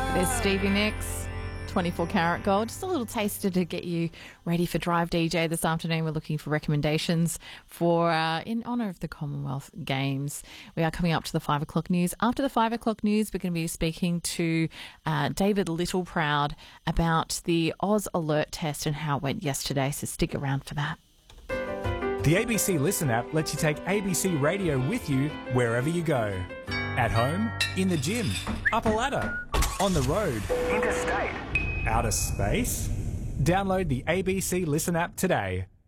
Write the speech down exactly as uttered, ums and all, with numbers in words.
There's Stevie Nicks, twenty-four karat gold. Just a little taster to get you ready for Drive D J this afternoon. We're looking for recommendations for uh, in honour of the Commonwealth Games. We are coming up to the five o'clock news. After the five o'clock news, we're going to be speaking to uh, David Littleproud about the Oz Alert test and how it went yesterday. So stick around for that. The A B C Listen app lets you take A B C Radio with you wherever you go. At home, in the gym, up a ladder, on the road, interstate, outer space. Download the A B C Listen app today.